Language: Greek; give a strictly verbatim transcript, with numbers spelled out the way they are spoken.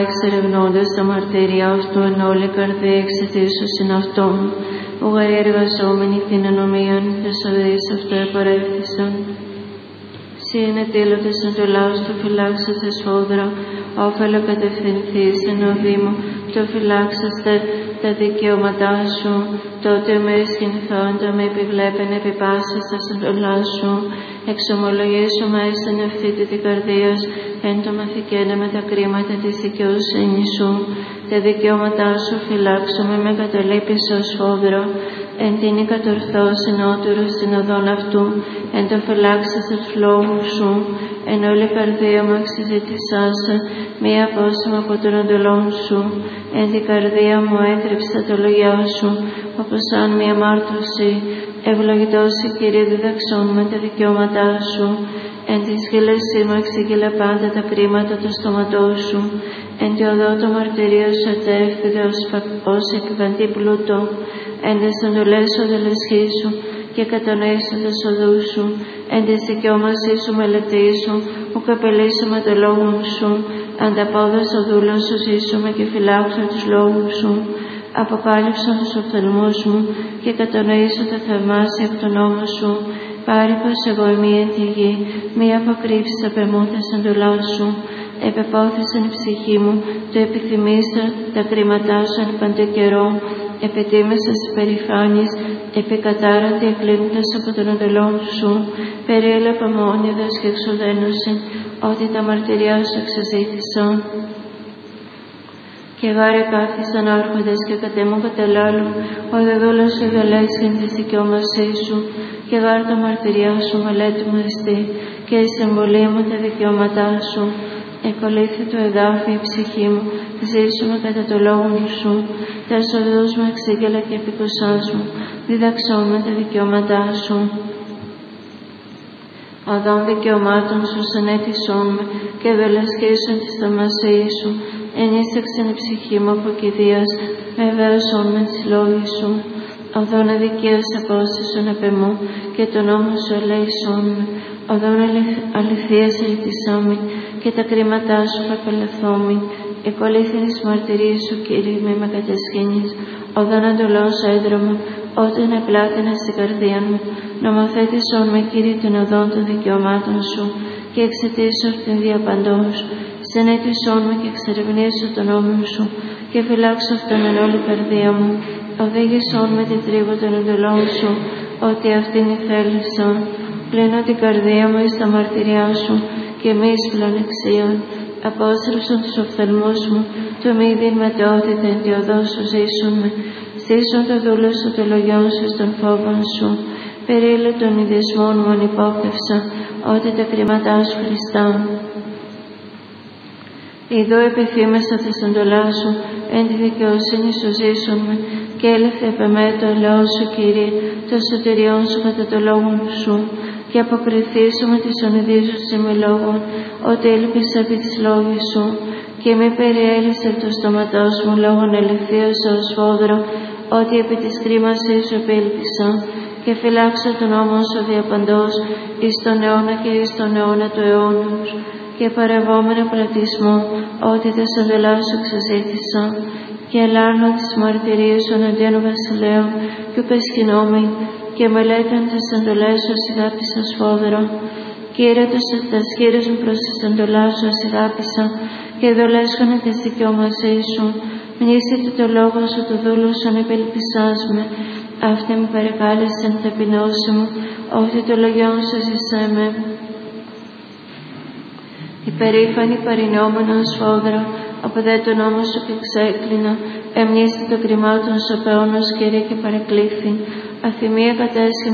εξερευνώντας τα μαρτύρια αυτού εν όλη καρδία εξαιτήσωσιν αυτόν, που γαρή εργαζόμενοι την ανομίαν, τες οδείς αυτού επαρεύθησαν. Συ είναι τήλωτες εν το λαός του φυλάξαστε σφόδρα, όφελο κατευθυνθείς εν οδή μου, το φυλάξαστε τα δικαιώματά σου, τότε με εσχυνθόντα με επιβλέπεν επιπάσας τα σεντολά σου, εξομολογήσου μέσα εν ευθύτη την καρδίας, εν το μαθηκένε με τα κρίματα της δικαιοσύνης σου, τα δικαιώματά σου φυλάξουμε με καταλήπεις ως σφόδρα, εν την κατορθώς ενώτερο στην οδόν αυτού, εν το φυλάξαστε τους λόγους σου, εν όλη καρδία μου εξυζητησάσε, μία απόσημα από τον εντολών σου, εν την καρδία μου έτρεψε τα λόγια σου, όπως σαν μία μάρτωση, ευλογητός η Κύριε διδαξών με τα δικαιώματά σου, εν τη σκύλεσή μου εξήγηλε πάντα τα κρίματα του στόματός σου, εν τη οδό το μαρτυρίο σου ατεύχθηδε ως εκβαντή πλούτο, εν τες εντολές σου δελεσχήσου και κατανοήσου τες οδούς σου, εν τες δικαιώμασή σου μελετήσου, που καπελήσου με το λόγο σου, ανταπόδος ο δούλος σου ζήσουμε και φυλάξω τους λόγους σου, αποκάλυψαν τους οφθαλμούς μου και κατανοήσου τα θαυμάσια εκ των νόμων σου, πάρει πως εγώ ημί εν τη γη, μη αποκρύψεις απ' εμού τα σαντολά σου, επεπόθησαν η ψυχή μου, το επιθυμήσα τα κρίματά σου εν παντέ καιρό, επιτίμησας τις περηφάνειες, επικατάρατη εκλείνοντας από τον εντολόν σου, περιέλεπα μόνιδος και εξουδένωση, ότι τα μαρτυριά σου εξαζήτησαν. Και γάρε κάθισαν άρχοντες και κατέμουν καταλάλου, ο δεδούλος σου δολέσχεν της δικαιώμασής σου, και γάρε τα μαρτυριά σου μελέτη μου εστί, και η συμβολή μου τα δικαιώματά σου. Εκολύθη του εδάφη η ψυχή μου, ζήσουμε κατά το λόγο σου, τα οδούς μου εξήγελα και επικουσάς μου, διδαξόμαι τα δικαιώματά σου. Οδόν δικαιωμάτων σου συνέτησόν με και δολασχίσουν τις θαυμασίες σου, ενίσταξαν η ψυχή μου από κηδείας, με βέωσόν με τις λόγοι σου. Οδόν αδικίας απόστασον απ' εμού και τον νόμο σου ελέησόν με, οδόν αληθείας ελτισόμη και τα κρίματά σου παπελαθόμη. Εκολύθην εις μαρτυρίες σου, Κύριε, μη με κατασχήνεις, οδόν αντολών σου έδρομο, όταν επλάτηνα στην καρδία μου, νομοθέτησόν με, Κύριε, των οδών των δικαιωμάτων σου και εξαιτήσου την διαπαντός. Συνέτησόν με και εξερευνήσου τον νόμο σου και φυλάξω αυτόν εν όλη καρδία μου. Οδήγησόν με την τρίγο των εντολών σου, ότι αυτήν ηθέλησαν. Πλύνω την καρδία μου εις τα μαρτυριά σου και μη εις πλανεξίων. Απόστρεψον τους οφθαλμούς μου, το μη διν μετεότητα εν τη οδό σου ζήσουν με. Στήσουν το δούλο σου το λογιόν σου στον φόβον σου. Περίλου των ειδισμών μου ανυπόπευσα, ότι τα κρίματά σου Χριστά. Ιδώ επιθύμεσα τη εντολά σου, εν τη δικαιοσύνη σου ζήσουν με, και έλευθε επ' εμέ το ελαιό σου, Κύριε, το σωτηριόν σου κατά το λόγο σου, και αποκριθήσου με τη ονειδίζου με λόγων, ότι έλπισα επί της λόγη σου, και μη περιέλυσε το στόματό μου λόγων ελευθείας ως φόδρο, ότι επί της κρίμασής σου επέλπισα, και φυλάξω τον νόμο σου διαπαντός, εις τον αιώνα και εις τον αιώνα του αιώνους, και παρευόμενο πλατισμό, ότι τα σαντολά σου εξαζήτησα, και ελάρνω τις μαρτυρίες σου εναντίον βασιλέων, και υπεσχυνόμοι, και μελέταν τις σαντολές σου ασυγάπησα σφόδρο. Κύριε, τα σχήρες μου προς τις σαντολάς σου ασυγάπησα, και δολέσχονα τις δικαιώμασές σου. Μνήσετε το λόγο σου του δούλου σου ανεπελπισάς με. Αυτή με παρεκάλεσε εν ταπεινώση μου, ότι το λογιόν σου ζησέ με. Υπερήφανη παρεινόμενο σφόδρα, από δε τον νόμο σου και ξέκλεινα, εμνήστη το κρυμάτων σου πεώνος, Κύριε, και παρεκλήθη. Αθυμία κατέσχη